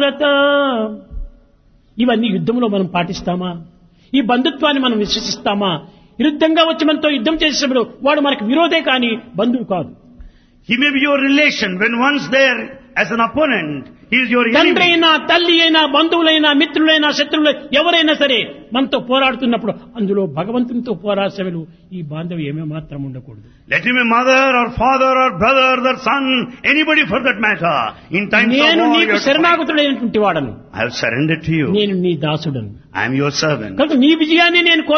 భారత. ఇవన్నీ యుద్ధంలో మనం పాటిస్తామా? ఈ బంధుత్వాన్ని మనం విశ్వసిస్తామా? విరుద్ధంగా వచ్చి మనతో యుద్ధం చేసేటప్పుడు వాడు మనకు విరోధే కానీ బంధువు కాదు. He may be your relation. When once there as an opponent, he is your తండ్రి enemy. అయినా, తల్లి అయినా, బంధువులైనా, మిత్రులైనా, శత్రువులు ఎవరైనా సరే మనతో పోరాడుతున్నప్పుడు అందులో భగవంతునితో పోరాసేవలు ఈ బాంధవ్యం ఏమాత్రం ఉండకూడదు. Let him be mother or father or brother or son, anybody for that matter. In times of నేను war, నీకు you are to fight. శరణాగతుడైనటువంటి వాడను. I have surrendered to you. నేను నీ దాసుడను. I am your servant. కనుక నీ విజయాన్ని నేను